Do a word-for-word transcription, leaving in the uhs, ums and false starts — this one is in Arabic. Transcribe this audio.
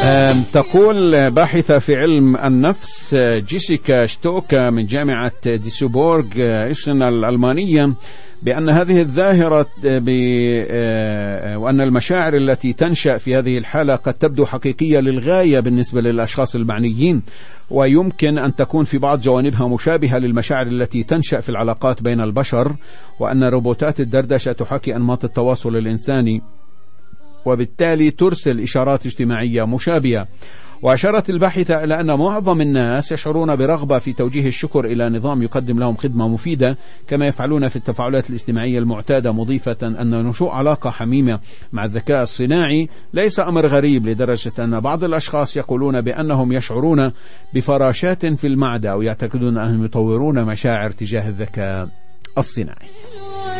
تقول باحثة في علم النفس جيسيكا شتوكا من جامعة ديسوبورغ إيشن الألمانية بأن هذه الظاهرة وأن المشاعر التي تنشأ في هذه الحالة قد تبدو حقيقية للغاية بالنسبة للأشخاص المعنيين، ويمكن أن تكون في بعض جوانبها مشابهة للمشاعر التي تنشأ في العلاقات بين البشر، وأن روبوتات الدردشة تحاكي أنماط التواصل الإنساني وبالتالي ترسل إشارات اجتماعية مشابهة. وأشارت الباحثة إلى أن معظم الناس يشعرون برغبة في توجيه الشكر إلى نظام يقدم لهم خدمة مفيدة كما يفعلون في التفاعلات الاجتماعية المعتادة، مضيفة أن نشوء علاقة حميمة مع الذكاء الصناعي ليس أمر غريب، لدرجة أن بعض الأشخاص يقولون بأنهم يشعرون بفراشات في المعدة أو يعتقدون أنهم يطورون مشاعر تجاه الذكاء الصناعي.